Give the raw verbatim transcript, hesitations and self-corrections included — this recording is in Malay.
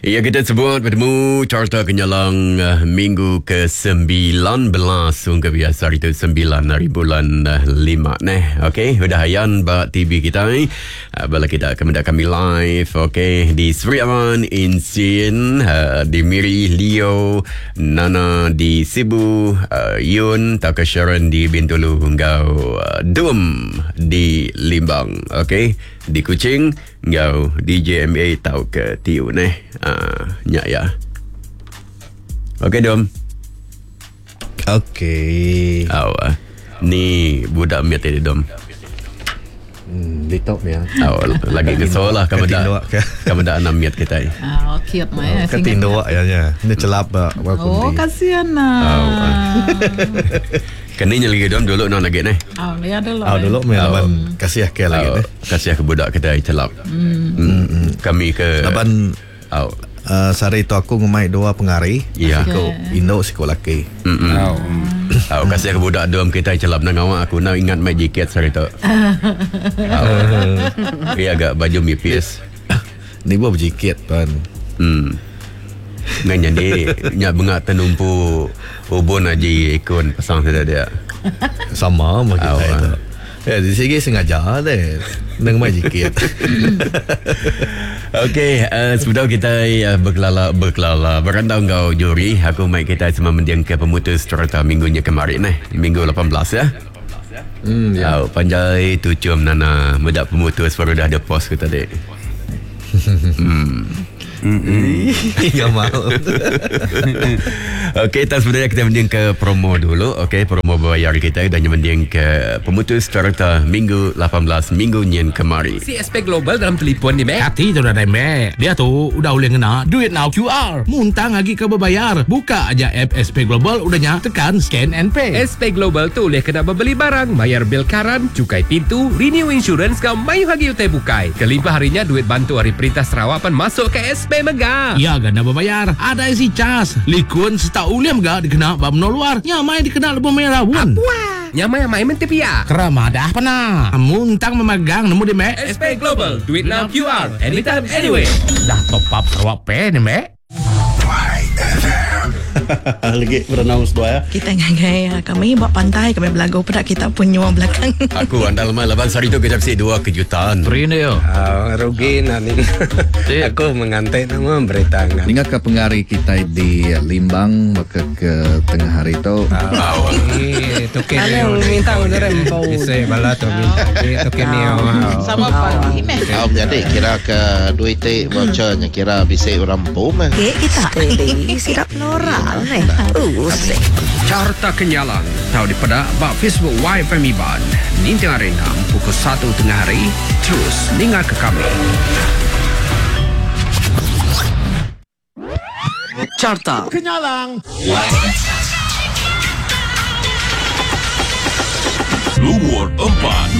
Ya, kita sebut bertemu Carta Kenyalang uh, minggu ke sembilan belas. Sungguh biasa itu sembilan hari bulan uh, lima neh. Okey, udah hayan bak T V kita ni. Uh, bala kita akan mendak kami live. Okey, di Sriaman, Insin, uh, di Miri, Leo, Nana di Sibu, uh, Yun, Taka Sharon di Bintulu, Ngau uh, Dum di Limbang. Okey, di Kuching, Ngau di J M A tau ke Tiu neh. Uh, nyak ya. Okey Dom. Okey. Aw, uh, ni budak miat tadi Dom. Hmm, di top ya. Aw, lagi kesal lah kamu dah. Kamu dah enam miat kita. Ah, cute mah. Katin doa ya nya. Ni celap ba. Oh, kasihan nah. Keninya lagi Dom dulu non lagi ni. Ah, dia dulu. Ah, dulu me laban kasih ke lagi ni. Kasih ke budak kita celap. Hmm. Kami ke laban aw. Uh, sari itu aku ngumai dua pengari. Ya. Siko Indo siko laki. Hmm. Aw. Aw kasih ke budak Dom kita celap nang awak aku nak ingat mai jaket sari tu. Aw. Dia agak baju mipis. Ni buat berjiket pan. Hmm. Nganya ni nyak bengak tenumpu ubun aji ikon pasang sudah dia. Sama sama kita Aw, itu. Ya, di sini sengaja deh. Nang mai jiket. Okey, uh, sudah kita uh, berkelala berkelala berandau ngau juri. Aku mai kita semua mendiang ke pemutus cerita minggunya kemarin eh. Minggu lapan belas ya. Hmm, ya. Oh, panjai tu cium nana medak pemutus baru dah ada post kita dek. hmm. Enggak mau. Okey, tak sebenarnya kita mending ke promo dulu. Okey, promo bayar kita dan mending ke pemutus cerita minggu lapan belas minggu nyen kemari. Si S P Global dalam telefon ni, Mek. Hati tu dah Mek. Dia tu udah boleh ngena duit now Q R. Muntang lagi ke berbayar. Buka aja app S P Global udahnya tekan scan and pay. S P Global tu boleh kena membeli barang, bayar bil karan, cukai pintu, renew insurance kau mayu lagi utai bukai. Kelimpah harinya duit bantu hari perintah Sarawak pan masuk ke S P Mega. Ya ganda berbayar. Ada isi cas. Likun seta uliam ga dikena bab no luar. Nyamai dikena lebih merah bun. Nyamai yang main mentepia. Kerama dah pernah. Muntang memegang nemu di Mek. S P Global, duit now Q R, anytime, anyway. Dah top up Sarawak Pay ni Mek. Lagi berannounce doa ya. Kita ngagai kami buat pantai, kami belagu pada kita punya belakang. Aku andal mai lapan hari tu kita kasi dua kejutan. Prine yo. Uh, rugi nanti. Aku mengantai nama berita kan. Ingat ke pengari kita di Limbang maka ke tengah hari itu. Eh, tu kene. Ana minta udah rempau. Bisa bala tu minta. Tu kene. Sama pagi meh. Kau jadi kira ke duit vouchernya kira bisa orang pun. Okey, kita beli sirap noral eh. Terus. Carta Kenyalang tahu di pada bak Facebook Y F M Iban. Nintang Arena pukul satu tengah hari. Terus dengar ke kami. Carta Kenyalang. Lumur empat